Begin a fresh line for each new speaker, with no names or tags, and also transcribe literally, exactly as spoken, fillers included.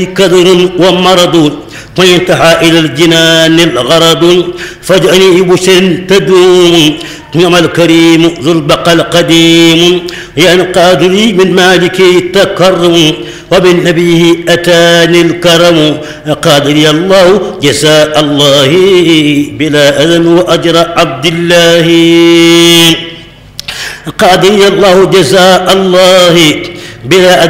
كدر ومرض وينتهى إلى الجنان الغرض فاجعلني بشر تدوم نعم الكريم ذو البقى القديم ينقاد لي من مالك التكرم ومن نبيه أتاني الكرم قاد لي الله جزاء الله بلا أذن وأجر عبد الله قاد لي الله جزاء الله بلا أذن